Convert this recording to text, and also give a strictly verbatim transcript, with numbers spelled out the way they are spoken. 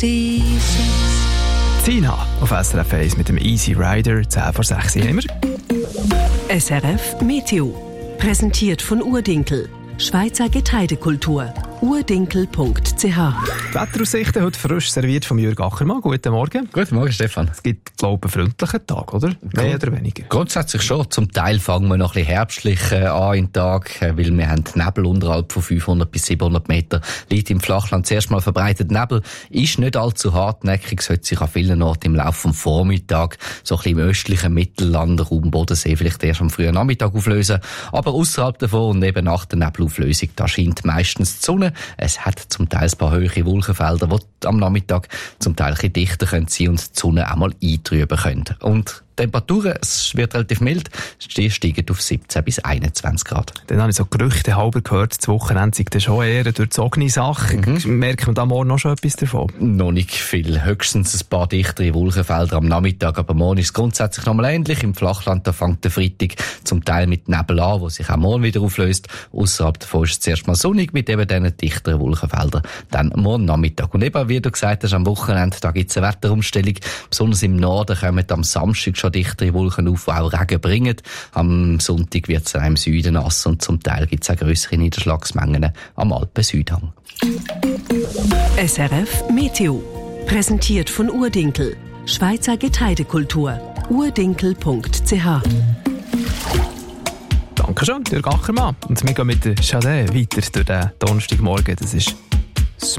Zina auf S R F eins mit dem Easy Rider, zehn vor sechs haben wir. S R F Meteo. Präsentiert von Urdinkel. Schweizer Getreidekultur. urdinkel punkt c h. Die Wetteraussichten heute frisch serviert von Jürg Achermann. Guten Morgen. Guten Morgen, Stefan. Es gibt, glaube ich, einen freundlichen Tag, oder? Mehr oder weniger? Grundsätzlich schon. Zum Teil fangen wir noch ein bisschen herbstlich äh, an in den Tag, äh, weil wir haben Nebel unterhalb von fünfhundert bis siebenhundert Meter. Liegt im Flachland zuerst mal verbreitet Nebel. Ist nicht allzu hartnäckig, sollte sich an vielen Orten im Laufe des Vormittags so ein bisschen im östlichen Mittelland, Raum Bodensee vielleicht erst am frühen Nachmittag auflösen. Aber außerhalb davon und eben nach der Nebelauflösung, da scheint meistens die Sonne. Es hat zum Teil ein paar hohe Wolkenfelder, die am Nachmittag zum Teil ein bisschen dichter sein können und die Sonne auch mal eintrüben können. Und die Temperaturen, es wird relativ mild, die steigen auf siebzehn bis einundzwanzig Grad. Dann habe ich so Gerüchte halber gehört, das Wochenende sei dann schon eher durchzogene Sache. Mhm. Merkt man da morgen noch schon etwas davon? Noch nicht viel. Höchstens ein paar dichtere Wolkenfelder am Nachmittag, aber morgen ist es grundsätzlich nochmal ähnlich. Im Flachland, da fängt der Freitag zum Teil mit Nebel an, wo sich auch morgen wieder auflöst. Außerhalb davon ist es zuerst mal sonnig mit eben diesen dichteren Wolkenfeldern. Dann morgen Nachmittag. Und eben, wie du gesagt hast, am Wochenende, da gibt es eine Wetterumstellung. Besonders im Norden kommen am Samstag schon dichtere Wolken auf, die auch Regen bringen. Am Sonntag wird es im Süden nass und zum Teil gibt es auch grössere Niederschlagsmengen am Alpen-Südhang. S R F Meteo. Präsentiert von Urdinkel. Schweizer Getreidekultur. urdinkel punkt c h. Dankeschön, Jürg Achermann. Und wir gehen mit der Chade weiter durch den Donnerstagmorgen. Das ist